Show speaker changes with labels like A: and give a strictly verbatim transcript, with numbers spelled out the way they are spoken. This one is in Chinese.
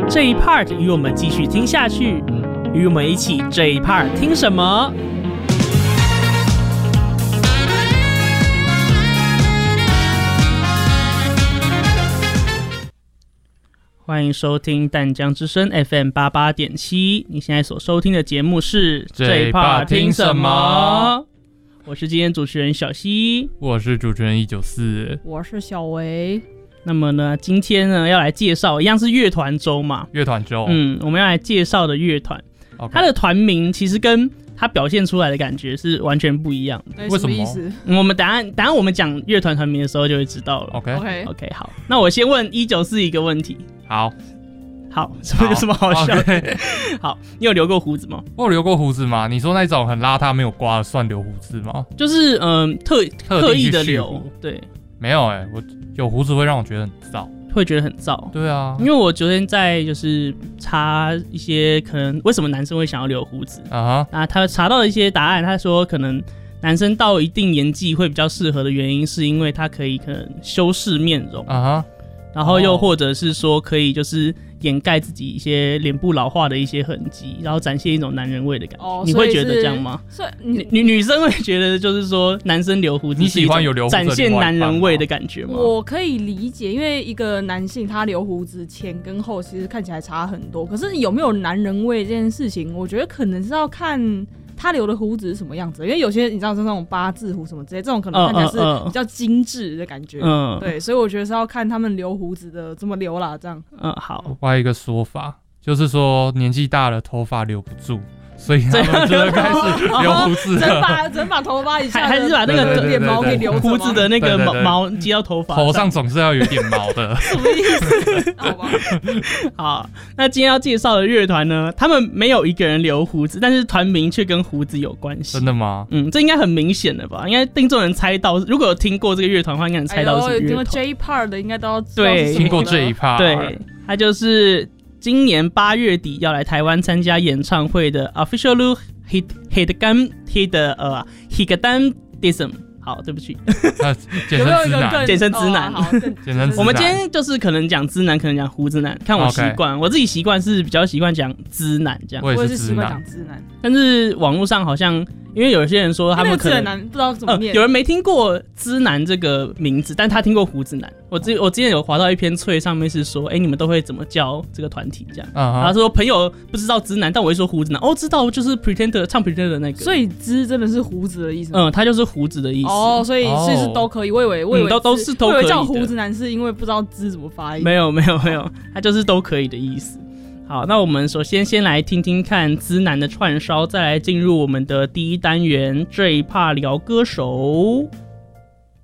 A: 这一 part 与我们继续听下去，与我们一起这一 part 听什么？欢迎收听淡江之声 F M 八八点七，你现在所收听的节目是
B: 这一 part 听什么？
A: 我是今天主持人小西，
B: 我是主持人一九四，
C: 我是小维。
A: 那么呢，今天呢要来介绍，一样是乐团周嘛，
B: 乐团周，
A: 嗯，我们要来介绍的乐团，
B: okay.
A: 它的团名其实跟它表现出来的感觉是完全不一样的。
B: 为什么？
C: 意思？
A: 嗯、我们等下等下我们讲乐团团名的时候就会知道了。
B: OK
C: OK
A: OK， 好，那我先问一九四一个问题。
B: 好，
A: 好，什么有什么好笑的？
B: okay.
A: 好，你有留过胡子吗？
B: 我有留过胡子吗？你说那种很邋遢没有刮的算留胡子吗？
A: 就是嗯、呃、特刻意的留，对，
B: 没有哎、欸，我有胡子会让我觉得很燥。
A: 会觉得很燥，
B: 对啊，
A: 因为我昨天在就是查一些可能为什么男生会想要留胡子啊，
B: uh-huh.
A: 他查到了一些答案，他说可能男生到一定年纪会比较适合的原因，是因为他可以可能修饰面容啊， uh-huh. 然后又或者是说可以就是掩盖自己一些脸部老化的一些痕迹，然后展现一种男人味的感觉。哦、你会觉得这样吗？
C: 所以你
A: 女女生会觉得就是说男生留胡子，
B: 你喜欢有留胡子
A: 展现男人味的感觉吗？
C: 我可以理解，因为一个男性他留胡子前跟后其实看起来差很多，可是有没有男人味这件事情，我觉得可能是要看他留的胡子是什么样子，因为有些你知道是那种八字胡什么之类，这种可能看起来是比较精致的感觉，嗯，对，所以我觉得是要看他们留胡子的怎么留啦，这样。
A: 嗯，好。
B: 我还有一个说法，就是说年纪大了头发留不住，所以他们就会开始留胡子了，
C: 整把整把头发以下
A: 还是把那个
C: 脸毛给留
A: 胡子的那个毛毛接到头发
B: 头上总是要有点毛的。
C: 什么意思？好吧。
A: 好，那今天要介绍的乐团呢，他们没有一个人留胡子，但是团名却跟胡子有关系。
B: 真的吗？
A: 嗯，这应该很明显的吧？应该听众人猜到，如果有听过这个乐团的话，应该能猜到是什么乐团。
C: 听过 J Part 的应该都要知
A: 道是什么。对，
B: 听过 J Part。
A: 对，他就是今年八月底要来台湾参加演唱会的 Official Hit Hitgam Hit 呃 Hitgam Dism。好，对不起，
B: 简称直男，
A: 简称直男。
C: 哦、
B: 简称直男。
A: 我们今天就是可能讲直男，可能讲胡子男，看我习惯。Okay. 我自己习惯是比较习惯讲直男这样。
B: 我也是
C: 习惯讲直男，
A: 但是网络上好像因为有些人说他们可能
C: 男不知道怎么念、
A: 呃，有人没听过直男这个名字，但他听过胡子男。我之我之前有滑到一篇脆，上面是说，哎、欸，你们都会怎么叫这个团体这样？Uh-huh. 然后他说朋友不知道直男，但我会说胡子男。哦，知道，就是 Pretender 唱 Pretender 的那个。
C: 所以直真的是胡子的意思吗？
A: 嗯，他就是胡子的意思。
C: 哦，所以所以是都可以。我以为我以为、嗯、
A: 都都是都可以的。
C: 我以为叫胡子男是因为不知道直怎么发音。
A: 没有没有没有，他就是都可以的意思。好，那我们首先先来听听看资男的串烧，再来进入我们的第一单元这一趴聊歌手。